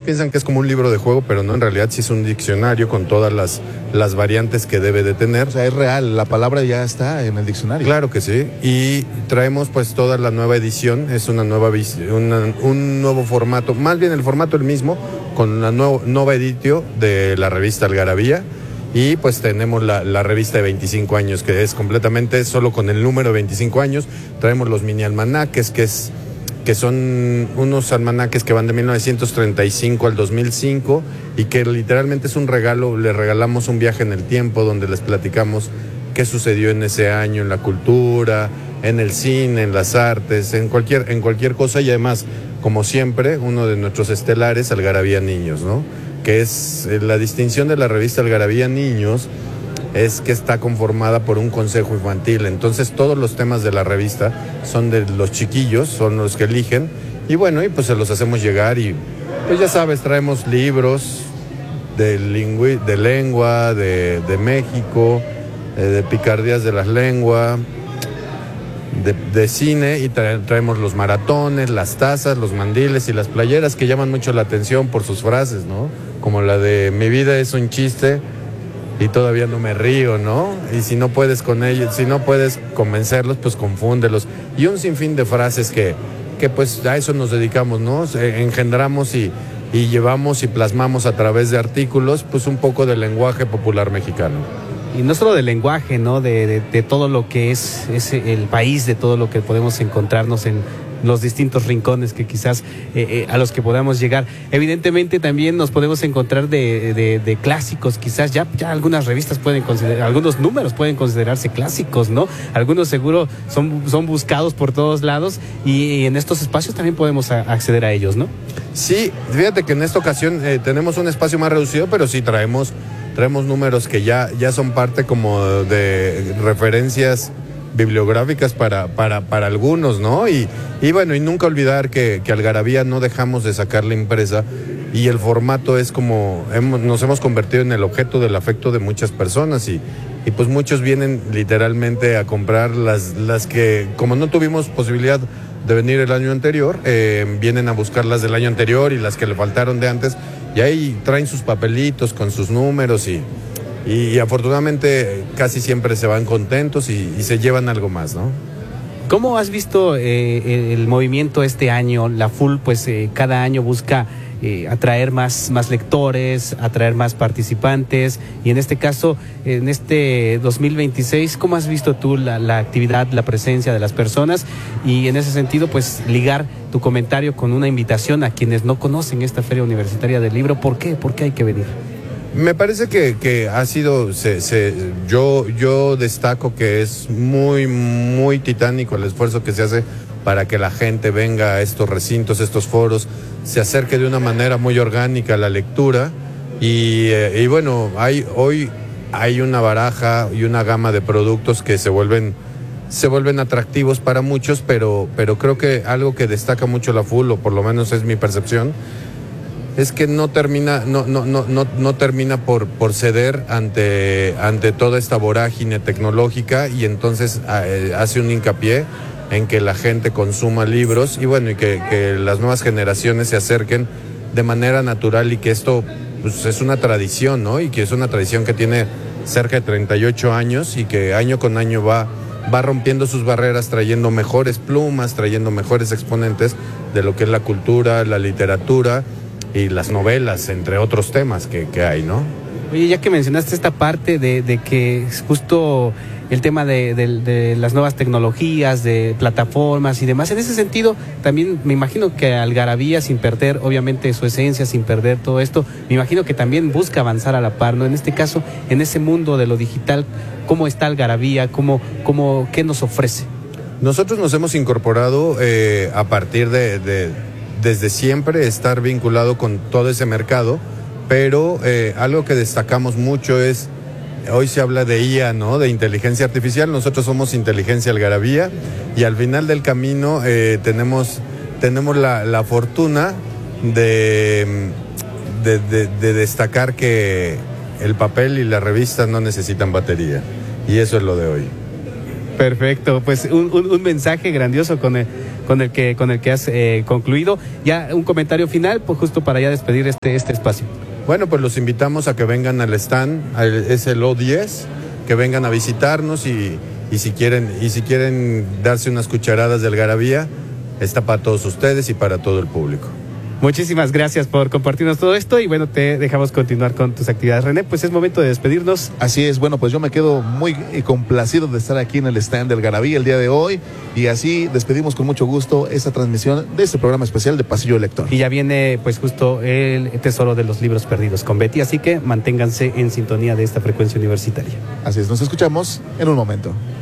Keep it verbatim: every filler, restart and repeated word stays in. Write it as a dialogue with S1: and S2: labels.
S1: piensan que es como un libro de juego, pero no, en realidad sí es un diccionario con todas las, las variantes que debe de tener.
S2: O sea, es real, la palabra ya está en el diccionario.
S1: Claro que sí, y traemos pues toda la nueva edición, es una nueva una, un nuevo formato, más bien el formato el mismo, con la nuevo, nueva editio de la revista Algarabía, y pues tenemos la, la revista de veinticinco años, que es completamente solo con el número veinticinco años, traemos los mini almanaques, que es que son unos almanaques que van de mil novecientos treinta y cinco al dos mil cinco y que literalmente es un regalo, le regalamos un viaje en el tiempo donde les platicamos qué sucedió en ese año en la cultura, en el cine, en las artes, en cualquier, en cualquier cosa, y además, como siempre, uno de nuestros estelares, Algarabía Niños, ¿no? Que es la distinción de la revista Algarabía Niños, es que está conformada por un consejo infantil, entonces todos los temas de la revista son de los chiquillos, son los que eligen, y bueno, y pues se los hacemos llegar, y pues ya sabes, traemos libros de, lingüi- de lengua, de, de México, eh, de picardías de la lengua, de, de cine, y tra- traemos los maratones, las tazas, los mandiles y las playeras que llaman mucho la atención por sus frases, ¿no? Como la de mi vida es un chiste y todavía no me río, ¿no? Y si no puedes con ellos, si no puedes convencerlos, pues confúndelos. Y un sinfín de frases que, que pues a eso nos dedicamos, ¿no? Engendramos y, y llevamos y plasmamos a través de artículos, pues un poco del lenguaje popular mexicano.
S3: Y no solo del lenguaje, ¿no? De, de, de todo lo que es, es el país, de todo lo que podemos encontrarnos en los distintos rincones que quizás eh, eh, a los que podamos llegar. Evidentemente también nos podemos encontrar de, de, de clásicos, quizás ya, ya algunas revistas pueden considerar, algunos números pueden considerarse clásicos, ¿no? Algunos seguro son, son buscados por todos lados y, y en estos espacios también podemos a, acceder a ellos, ¿no?
S1: Sí, fíjate que en esta ocasión eh, tenemos un espacio más reducido, pero sí traemos, traemos números que ya, ya son parte como de referencias bibliográficas para, para, para algunos, ¿no? Y, y bueno, y nunca olvidar que, que Algarabía no dejamos de sacar la impresa, y el formato es como, hemos, nos hemos convertido en el objeto del afecto de muchas personas, y, y pues muchos vienen literalmente a comprar las, las que, como no tuvimos posibilidad de venir el año anterior, eh, vienen a buscar las del año anterior y las que le faltaron de antes, y ahí traen sus papelitos con sus números, y Y, y afortunadamente casi siempre se van contentos y, y se llevan algo más, ¿no?
S3: ¿Cómo has visto eh, el movimiento este año? La F U L, pues eh, cada año busca eh, atraer más, más lectores, atraer más participantes, y en este caso, en este dos mil veintiséis, ¿cómo has visto tú la, la actividad, la presencia de las personas? Y en ese sentido, pues ligar tu comentario con una invitación a quienes no conocen esta Feria Universitaria del Libro. ¿Por qué? ¿Por qué hay que venir?
S1: Me parece que, que ha sido, se, se, yo, yo destaco que es muy, muy titánico el esfuerzo que se hace para que la gente venga a estos recintos, estos foros, se acerque de una manera muy orgánica a la lectura, y, eh, y bueno, hay, hoy hay una baraja y una gama de productos que se vuelven, se vuelven atractivos para muchos, pero, pero creo que algo que destaca mucho la F U L, o por lo menos es mi percepción, es que no termina, no, no, no, no, no termina por, por ceder ante, ante toda esta vorágine tecnológica, y entonces eh, hace un hincapié en que la gente consuma libros, y bueno, y que, que las nuevas generaciones se acerquen de manera natural, y que esto pues, es una tradición, ¿no? Y que es una tradición que tiene cerca de treinta y ocho años, y que año con año va, va rompiendo sus barreras, trayendo mejores plumas, trayendo mejores exponentes de lo que es la cultura, la literatura y las novelas, entre otros temas que, que hay, ¿no?
S3: Oye, ya que mencionaste esta parte de, de que es justo el tema de, de, de las nuevas tecnologías, de plataformas y demás, en ese sentido también me imagino que Algarabía, sin perder obviamente su esencia, sin perder todo esto, me imagino que también busca avanzar a la par, ¿no? En este caso, en ese mundo de lo digital, ¿cómo está Algarabía? ¿Cómo, cómo, qué nos ofrece?
S1: Nosotros nos hemos incorporado eh, a partir de, de, desde siempre, estar vinculado con todo ese mercado, pero eh, algo que destacamos mucho es, hoy se habla de I A, ¿no? De inteligencia artificial. Nosotros somos Inteligencia Algarabía, y al final del camino eh, tenemos, tenemos la, la fortuna de, de, de, de destacar que el papel y la revista no necesitan batería, y eso es lo de hoy.
S3: Perfecto, pues un, un, un mensaje grandioso con el, con el que con el que has eh, concluido. Ya un comentario final, pues justo para ya despedir este, este espacio.
S1: Bueno, pues los invitamos a que vengan al stand, es el O diez, que vengan a visitarnos y, y si quieren, y si quieren darse unas cucharadas de algarabía, está para todos ustedes y para todo el público.
S3: Muchísimas gracias por compartirnos todo esto y bueno, te dejamos continuar con tus actividades. René, pues es momento de despedirnos.
S2: Así es, bueno, pues yo me quedo muy complacido de estar aquí en el stand del Algarabía el día de hoy y así despedimos con mucho gusto esta transmisión de este programa especial de Pasillo Lector.
S3: Y ya viene pues justo el tesoro de los libros perdidos con Betty, así que manténganse en sintonía de esta frecuencia universitaria.
S2: Así es, nos escuchamos en un momento.